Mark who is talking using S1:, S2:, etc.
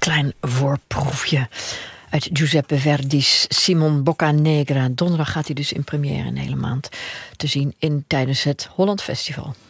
S1: klein voorproefje uit Giuseppe Verdi's Simon Boccanegra. Donderdag gaat hij dus in première een hele maand te zien tijdens het Holland Festival.